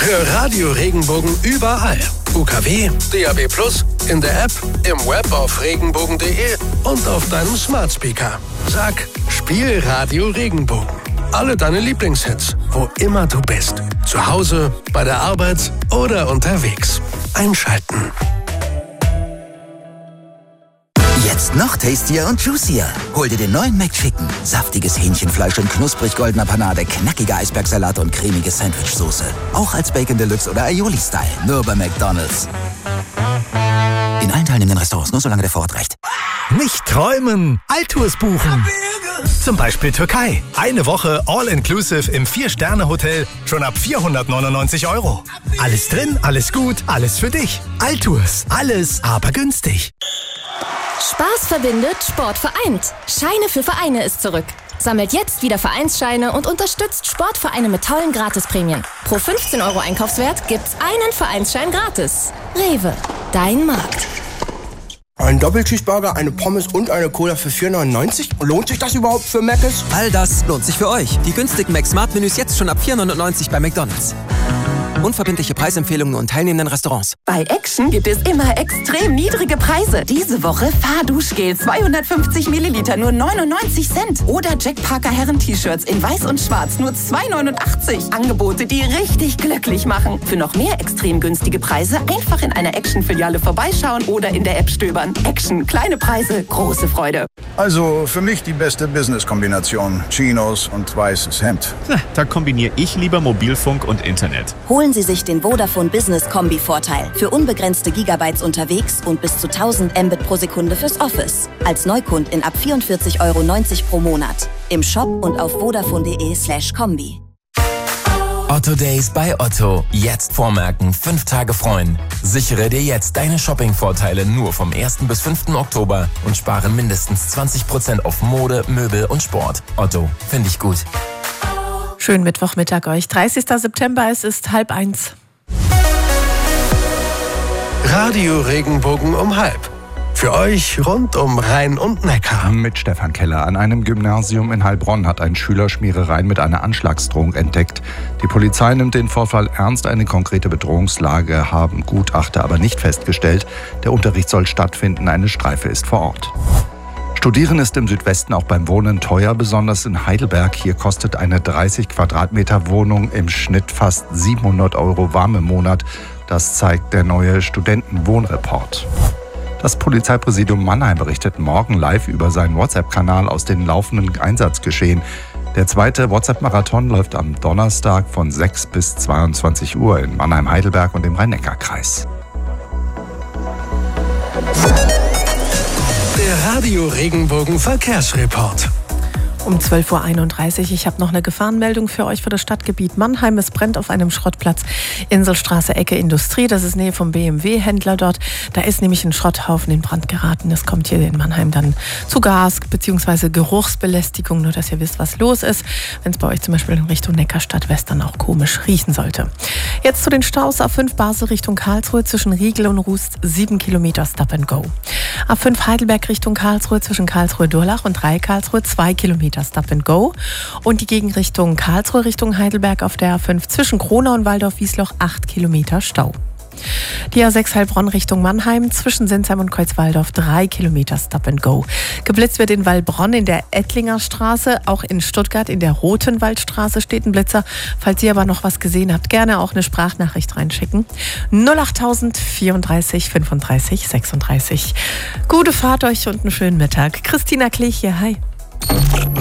Hör Radio Regenbogen überall. UKW, DAB+, in der App, im Web auf regenbogen.de und auf deinem Smart Speaker. Sag, spiel Radio Regenbogen. Alle deine Lieblingshits, wo immer du bist. Zu Hause, bei der Arbeit oder unterwegs. Einschalten. Jetzt noch tastier und juicier. Hol dir den neuen McChicken. Saftiges Hähnchenfleisch in knusprig goldener Panade, knackiger Eisbergsalat und cremige Sandwichsoße. Auch als Bacon Deluxe oder Aioli-Style. Nur bei McDonald's. In allen teilnehmenden Restaurants, nur solange der Vorrat reicht. Nicht träumen, Alltours buchen. Zum Beispiel Türkei. Eine Woche All-Inclusive im 4-Sterne-Hotel schon ab 499 €. Alles drin, alles gut, alles für dich. Alltours, alles aber günstig. Spaß verbindet, Sport vereint. Scheine für Vereine ist zurück. Sammelt jetzt wieder Vereinsscheine und unterstützt Sportvereine mit tollen Gratisprämien. Pro 15 € Einkaufswert gibt's einen Vereinsschein gratis. Rewe, dein Markt. Ein Doppelcheeseburger, eine Pommes und eine Cola für 4,99 €? Lohnt sich das überhaupt für Mc's? All das lohnt sich für euch. Die günstigen Mac-Smart-Menüs jetzt schon ab 4,99 € bei McDonald's. Unverbindliche Preisempfehlungen und teilnehmenden Restaurants. Bei Action gibt es immer extrem niedrige Preise. Diese Woche Fahrduschgel 250 Milliliter nur 99 Cent. Oder Jack Parker Herren-T-Shirts in weiß und schwarz nur 2,89 €. Angebote, die richtig glücklich machen. Für noch mehr extrem günstige Preise einfach in einer Action-Filiale vorbeischauen oder in der App stöbern. Action, kleine Preise, große Freude. Also für mich die beste Business-Kombination. Chinos und weißes Hemd. Da kombiniere ich lieber Mobilfunk und Internet. Holen Sie sich den Vodafone Business Kombi-Vorteil. Für unbegrenzte Gigabytes unterwegs und bis zu 1000 Mbit pro Sekunde fürs Office. Als Neukundin ab 44,90 € pro Monat. Im Shop und auf vodafone.de/kombi. Otto Days bei Otto. Jetzt vormerken, 5 Tage freuen. Sichere dir jetzt deine Shopping-Vorteile nur vom 1. bis 5. Oktober und spare mindestens 20% auf Mode, Möbel und Sport. Otto, finde ich gut. Schönen Mittwochmittag euch. 30. September, es ist 12:30. Radio Regenbogen um 12:30. Für euch rund um Rhein und Neckar. Mit Stefan Keller. An einem Gymnasium in Heilbronn hat ein Schüler Schmierereien mit einer Anschlagsdrohung entdeckt. Die Polizei nimmt den Vorfall ernst. Eine konkrete Bedrohungslage haben Gutachter aber nicht festgestellt. Der Unterricht soll stattfinden. Eine Streife ist vor Ort. Studieren ist im Südwesten auch beim Wohnen teuer, besonders in Heidelberg. Hier kostet eine 30 Quadratmeter Wohnung im Schnitt fast 700 € warm im Monat. Das zeigt der neue Studentenwohnreport. Das Polizeipräsidium Mannheim berichtet morgen live über seinen WhatsApp-Kanal aus den laufenden Einsatzgeschehen. Der zweite WhatsApp-Marathon läuft am Donnerstag von 6 bis 22 Uhr in Mannheim-Heidelberg und im Rhein-Neckar-Kreis. Der Radio Regenbogen Verkehrsreport. Um 12:31 Uhr. Ich habe noch eine Gefahrenmeldung für euch für das Stadtgebiet Mannheim. Es brennt auf einem Schrottplatz, Inselstraße, Ecke Industrie. Das ist Nähe vom BMW-Händler dort. Da ist nämlich ein Schrotthaufen in Brand geraten. Es kommt hier in Mannheim dann zu Gas- bzw. Geruchsbelästigung. Nur, dass ihr wisst, was los ist. Wenn es bei euch zum Beispiel in Richtung Neckarstadt West dann auch komisch riechen sollte. Jetzt zu den Staus. A5 Basel Richtung Karlsruhe zwischen Riegel und Rust 7 Kilometer Stop and Go. A5 Heidelberg Richtung Karlsruhe zwischen Karlsruhe-Durlach und 3 Karlsruhe 2 Kilometer Stop and Go. Und die Gegenrichtung Karlsruhe Richtung Heidelberg auf der A5 zwischen Kronau und Waldorf-Wiesloch 8 Kilometer Stau. Die A6 Heilbronn Richtung Mannheim zwischen Sinsheim und Kreuzwaldorf 3 Kilometer Stop and Go. Geblitzt wird in Waldbronn in der Ettlinger Straße, auch in Stuttgart in der Rotenwaldstraße steht ein Blitzer. Falls ihr aber noch was gesehen habt, gerne auch eine Sprachnachricht reinschicken. 08000 34 35 36. Gute Fahrt euch und einen schönen Mittag. Christina Klich hier, hi.